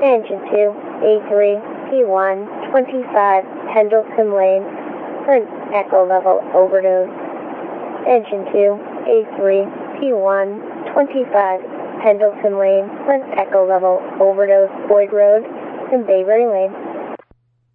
Engine 2, A3, P1, 25, Pendleton Lane, current echo level overdose. Engine 2, A3, P1, 25, Pendleton Lane, current echo level overdose, Boyd Road, and Bayberry Lane.